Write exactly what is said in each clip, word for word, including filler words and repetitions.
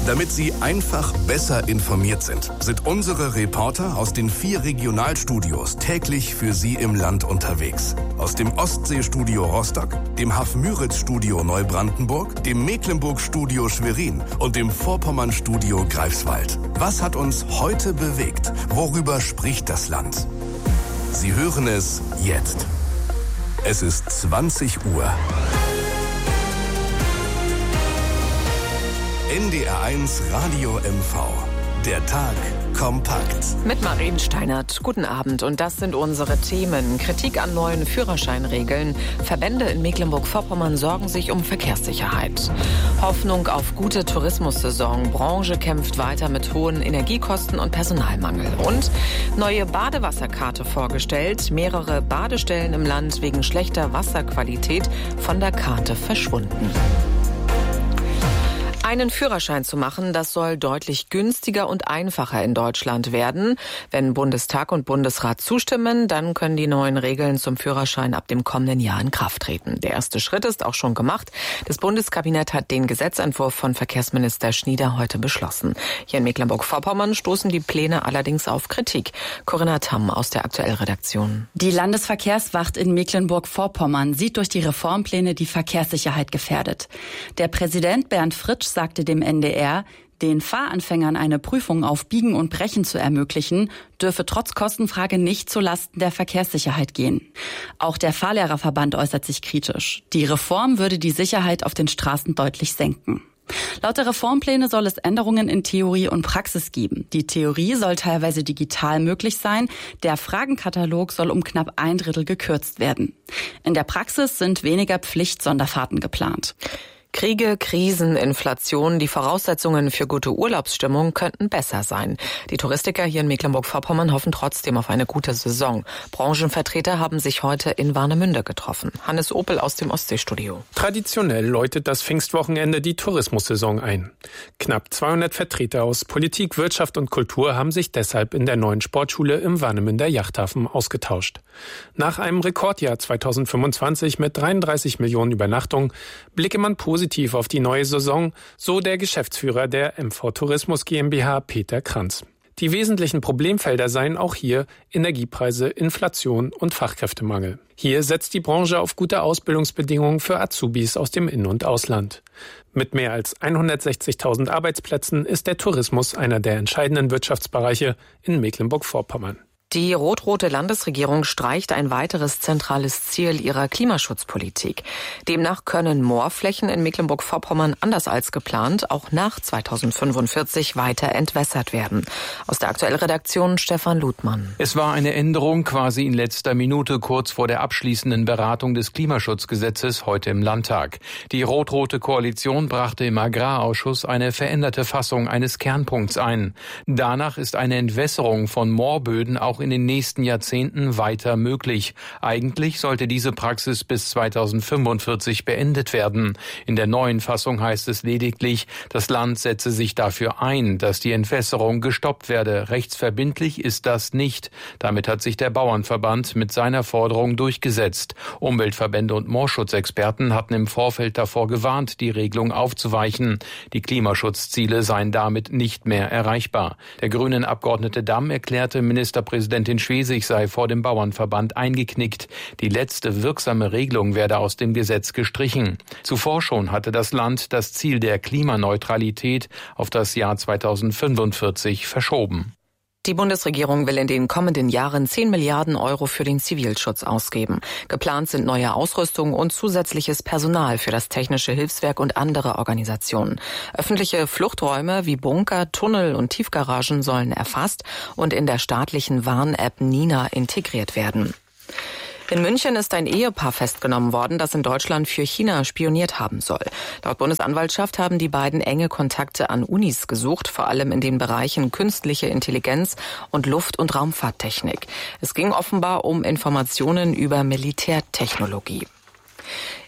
Damit Sie einfach besser informiert sind, sind unsere Reporter aus den vier Regionalstudios täglich für Sie im Land unterwegs. Aus dem Ostseestudio Rostock, dem Hafmüritz-Studio Neubrandenburg, dem Mecklenburg-Studio Schwerin und dem Vorpommern-Studio Greifswald. Was hat uns heute bewegt? Worüber spricht das Land? Sie hören es jetzt. Es ist zwanzig Uhr. N D R eins Radio M V. Der Tag kompakt. Mit Marien Steinert. Guten Abend. Und das sind unsere Themen. Kritik an neuen Führerscheinregeln. Verbände in Mecklenburg-Vorpommern sorgen sich um Verkehrssicherheit. Hoffnung auf gute Tourismussaison. Branche kämpft weiter mit hohen Energiekosten und Personalmangel. Und neue Badewasserkarte vorgestellt. Mehrere Badestellen im Land wegen schlechter Wasserqualität von der Karte verschwunden. Einen Führerschein zu machen, das soll deutlich günstiger und einfacher in Deutschland werden. Wenn Bundestag und Bundesrat zustimmen, dann können die neuen Regeln zum Führerschein ab dem kommenden Jahr in Kraft treten. Der erste Schritt ist auch schon gemacht. Das Bundeskabinett hat den Gesetzentwurf von Verkehrsminister Schnieder heute beschlossen. Hier in Mecklenburg-Vorpommern stoßen die Pläne allerdings auf Kritik. Corinna Tamm aus der Aktuellredaktion. Die Landesverkehrswacht in Mecklenburg-Vorpommern sieht durch die Reformpläne die Verkehrssicherheit gefährdet. Der Präsident Bernd Fritsch sagte dem N D R, den Fahranfängern eine Prüfung auf Biegen und Brechen zu ermöglichen, dürfe trotz Kostenfrage nicht zulasten der Verkehrssicherheit gehen. Auch der Fahrlehrerverband äußert sich kritisch. Die Reform würde die Sicherheit auf den Straßen deutlich senken. Laut der Reformpläne soll es Änderungen in Theorie und Praxis geben. Die Theorie soll teilweise digital möglich sein. Der Fragenkatalog soll um knapp ein Drittel gekürzt werden. In der Praxis sind weniger Pflichtsonderfahrten geplant. Kriege, Krisen, Inflation, die Voraussetzungen für gute Urlaubsstimmung könnten besser sein. Die Touristiker hier in Mecklenburg-Vorpommern hoffen trotzdem auf eine gute Saison. Branchenvertreter haben sich heute in Warnemünde getroffen. Hannes Opel aus dem Ostseestudio. Traditionell läutet das Pfingstwochenende die Tourismussaison ein. Knapp zweihundert Vertreter aus Politik, Wirtschaft und Kultur haben sich deshalb in der neuen Sportschule im Warnemünder Yachthafen ausgetauscht. Nach einem Rekordjahr zweitausendfünfundzwanzig mit dreiunddreißig Millionen Übernachtungen blicke man positiv auf die neue Saison, so der Geschäftsführer der M V Tourismus GmbH, Peter Kranz. Die wesentlichen Problemfelder seien auch hier Energiepreise, Inflation und Fachkräftemangel. Hier setzt die Branche auf gute Ausbildungsbedingungen für Azubis aus dem In- und Ausland. Mit mehr als hundertsechzigtausend Arbeitsplätzen ist der Tourismus einer der entscheidenden Wirtschaftsbereiche in Mecklenburg-Vorpommern. Die rot-rote Landesregierung streicht ein weiteres zentrales Ziel ihrer Klimaschutzpolitik. Demnach können Moorflächen in Mecklenburg-Vorpommern anders als geplant auch nach zweitausendfünfundvierzig weiter entwässert werden. Aus der Aktuellredaktion Stefan Ludmann. Es war eine Änderung quasi in letzter Minute kurz vor der abschließenden Beratung des Klimaschutzgesetzes heute im Landtag. Die rot-rote Koalition brachte im Agrarausschuss eine veränderte Fassung eines Kernpunkts ein. Danach ist eine Entwässerung von Moorböden auch in den nächsten Jahrzehnten weiter möglich. Eigentlich sollte diese Praxis bis zweitausendfünfundvierzig beendet werden. In der neuen Fassung heißt es lediglich, das Land setze sich dafür ein, dass die Entwässerung gestoppt werde. Rechtsverbindlich ist das nicht. Damit hat sich der Bauernverband mit seiner Forderung durchgesetzt. Umweltverbände und Moorschutzexperten hatten im Vorfeld davor gewarnt, die Regelung aufzuweichen. Die Klimaschutzziele seien damit nicht mehr erreichbar. Der grünen Abgeordnete Damm erklärte, Ministerpräsidentin Schwesig sei vor dem Bauernverband eingeknickt. Die letzte wirksame Regelung werde aus dem Gesetz gestrichen. Zuvor schon hatte das Land das Ziel der Klimaneutralität auf das Jahr zweitausendfünfundvierzig verschoben. Die Bundesregierung will in den kommenden Jahren zehn Milliarden Euro für den Zivilschutz ausgeben. Geplant sind neue Ausrüstung und zusätzliches Personal für das Technische Hilfswerk und andere Organisationen. Öffentliche Fluchträume wie Bunker, Tunnel und Tiefgaragen sollen erfasst und in der staatlichen Warn-App Nina integriert werden. In München ist ein Ehepaar festgenommen worden, das in Deutschland für China spioniert haben soll. Laut Bundesanwaltschaft haben die beiden enge Kontakte an Unis gesucht, vor allem in den Bereichen künstliche Intelligenz und Luft- und Raumfahrttechnik. Es ging offenbar um Informationen über Militärtechnologie.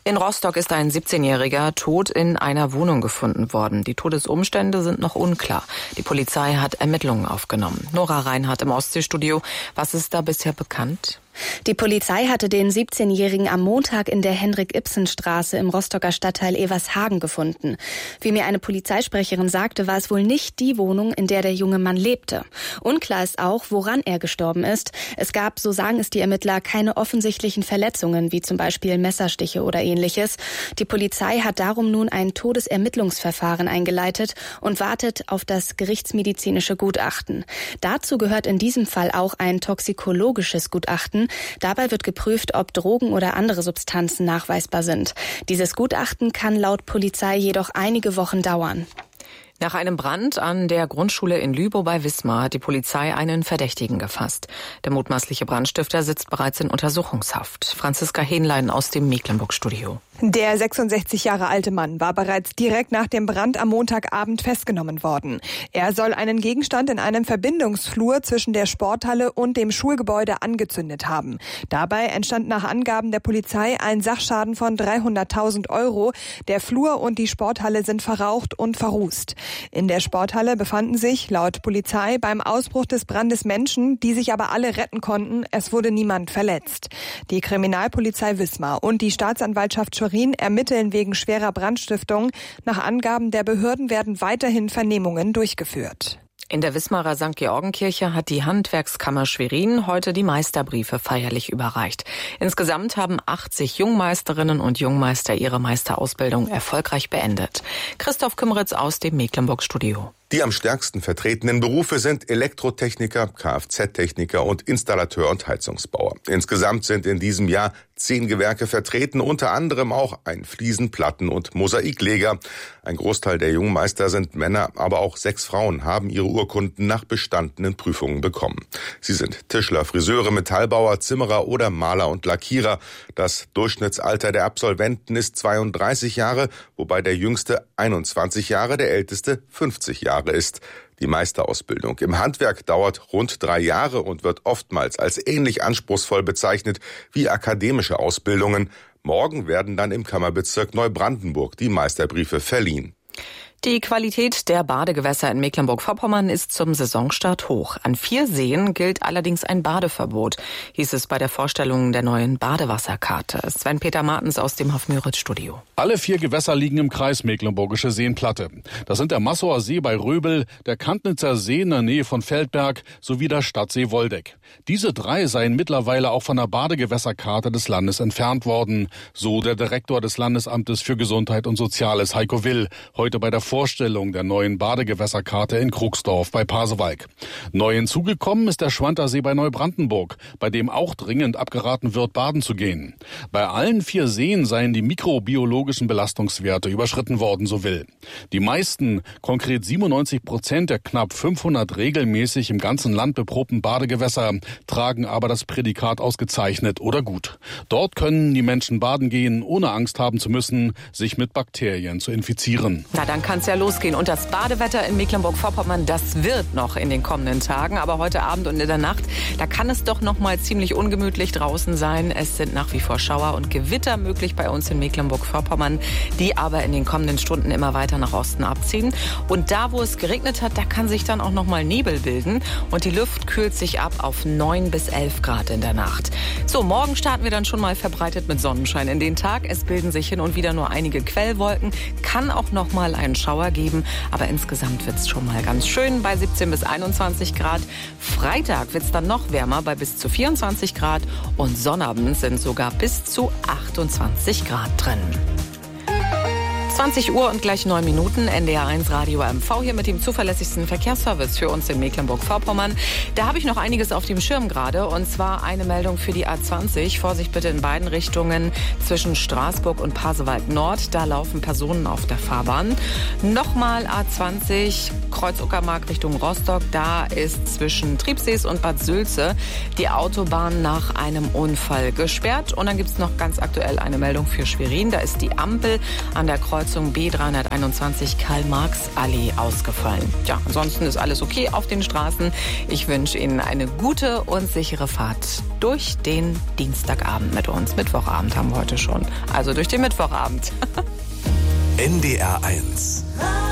In Rostock ist ein siebzehnjähriger tot in einer Wohnung gefunden worden. Die Todesumstände sind noch unklar. Die Polizei hat Ermittlungen aufgenommen. Nora Reinhardt im Ostseestudio. Was ist da bisher bekannt? Die Polizei hatte den siebzehnjährigen am Montag in der Henrik-Ibsen-Straße im Rostocker Stadtteil Evershagen gefunden. Wie mir eine Polizeisprecherin sagte, war es wohl nicht die Wohnung, in der der junge Mann lebte. Unklar ist auch, woran er gestorben ist. Es gab, so sagen es die Ermittler, keine offensichtlichen Verletzungen, wie zum Beispiel Messerstiche oder ähnliches. Die Polizei hat darum nun ein Todesermittlungsverfahren eingeleitet und wartet auf das gerichtsmedizinische Gutachten. Dazu gehört in diesem Fall auch ein toxikologisches Gutachten. Dabei wird geprüft, ob Drogen oder andere Substanzen nachweisbar sind. Dieses Gutachten kann laut Polizei jedoch einige Wochen dauern. Nach einem Brand an der Grundschule in Lübow bei Wismar hat die Polizei einen Verdächtigen gefasst. Der mutmaßliche Brandstifter sitzt bereits in Untersuchungshaft. Franziska Hähnlein aus dem Mecklenburg-Studio. Der sechsundsechzig Jahre alte Mann war bereits direkt nach dem Brand am Montagabend festgenommen worden. Er soll einen Gegenstand in einem Verbindungsflur zwischen der Sporthalle und dem Schulgebäude angezündet haben. Dabei entstand nach Angaben der Polizei ein Sachschaden von dreihunderttausend Euro. Der Flur und die Sporthalle sind verraucht und verrußt. In der Sporthalle befanden sich, laut Polizei, beim Ausbruch des Brandes Menschen, die sich aber alle retten konnten. Es wurde niemand verletzt. Die Kriminalpolizei Wismar und die Staatsanwaltschaft Schwerin ermitteln wegen schwerer Brandstiftung. Nach Angaben der Behörden werden weiterhin Vernehmungen durchgeführt. In der Wismarer Sankt Georgenkirche hat die Handwerkskammer Schwerin heute die Meisterbriefe feierlich überreicht. Insgesamt haben achtzig Jungmeisterinnen und Jungmeister ihre Meisterausbildung erfolgreich beendet. Christoph Kümmeritz aus dem Mecklenburg-Studio. Die am stärksten vertretenen Berufe sind Elektrotechniker, Kfz-Techniker und Installateur und Heizungsbauer. Insgesamt sind in diesem Jahr zehn Gewerke vertreten, unter anderem auch ein Fliesen-, Platten- und Mosaikleger. Ein Großteil der Jungmeister sind Männer, aber auch sechs Frauen haben ihre Urkunden nach bestandenen Prüfungen bekommen. Sie sind Tischler, Friseure, Metallbauer, Zimmerer oder Maler und Lackierer. Das Durchschnittsalter der Absolventen ist zweiunddreißig Jahre, wobei der jüngste einundzwanzig Jahre, der älteste fünfzig Jahre ist. Die Meisterausbildung im Handwerk dauert rund drei Jahre und wird oftmals als ähnlich anspruchsvoll bezeichnet wie akademische Ausbildungen. Morgen werden dann im Kammerbezirk Neubrandenburg die Meisterbriefe verliehen. Die Qualität der Badegewässer in Mecklenburg-Vorpommern ist zum Saisonstart hoch. An vier Seen gilt allerdings ein Badeverbot, hieß es bei der Vorstellung der neuen Badewasserkarte. Sven-Peter Martens aus dem Hof-Müritz-Studio. Alle vier Gewässer liegen im Kreis Mecklenburgische Seenplatte. Das sind der Massower See bei Röbel, der Kantnitzer See in der Nähe von Feldberg sowie der Stadtsee Woldeck. Diese drei seien mittlerweile auch von der Badegewässerkarte des Landes entfernt worden, so der Direktor des Landesamtes für Gesundheit und Soziales, Heiko Will, heute bei der Vorstellung der neuen Badegewässerkarte in Krugsdorf bei Pasewalk. Neu hinzugekommen ist der Schwantersee bei Neubrandenburg, bei dem auch dringend abgeraten wird, baden zu gehen. Bei allen vier Seen seien die mikrobiologischen Belastungswerte überschritten worden, so Will. Die meisten, konkret siebenundneunzig Prozent der knapp fünfhundert regelmäßig im ganzen Land beprobten Badegewässer, tragen aber das Prädikat ausgezeichnet oder gut. Dort können die Menschen baden gehen, ohne Angst haben zu müssen, sich mit Bakterien zu infizieren. Na, dann kann es ja losgehen. Und das Badewetter in Mecklenburg-Vorpommern, das wird noch in den kommenden Tagen. Aber heute Abend und in der Nacht, da kann es doch noch mal ziemlich ungemütlich draußen sein. Es sind nach wie vor Schauer und Gewitter möglich bei uns in Mecklenburg-Vorpommern, die aber in den kommenden Stunden immer weiter nach Osten abziehen. Und da, wo es geregnet hat, da kann sich dann auch noch mal Nebel bilden. Und die Luft kühlt sich ab auf neun bis elf Grad in der Nacht. So, morgen starten wir dann schon mal verbreitet mit Sonnenschein in den Tag. Es bilden sich hin und wieder nur einige Quellwolken. Kann auch noch mal einen Schauer geben, aber insgesamt wird es schon mal ganz schön bei siebzehn bis einundzwanzig Grad. Freitag wird es dann noch wärmer bei bis zu vierundzwanzig Grad und Sonnabend sind sogar bis zu achtundzwanzig Grad drin. zwanzig Uhr und gleich neun Minuten, N D R eins Radio M V hier mit dem zuverlässigsten Verkehrsservice für uns in Mecklenburg-Vorpommern. Da habe ich noch einiges auf dem Schirm gerade, und zwar eine Meldung für die A zwanzig. Vorsicht bitte in beiden Richtungen zwischen Straßburg und Pasewalk Nord. Da laufen Personen auf der Fahrbahn. Nochmal A zwanzig, Kreuz Uckermark Richtung Rostock. Da ist zwischen Triebsees und Bad Sülze die Autobahn nach einem Unfall gesperrt. Und dann gibt es noch ganz aktuell eine Meldung für Schwerin. Da ist die Ampel an der Kreuz Kreuzung B dreihunderteinundzwanzig Karl-Marx-Allee ausgefallen. Ja, ansonsten ist alles okay auf den Straßen. Ich wünsche Ihnen eine gute und sichere Fahrt durch den Dienstagabend mit uns. Mittwochabend haben wir heute schon. Also durch den Mittwochabend. N D R eins